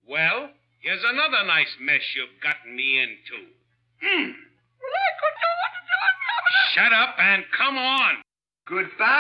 Well, here's another nice mess you've gotten me into. Well, I could do it. Shut up and come on. Goodbye.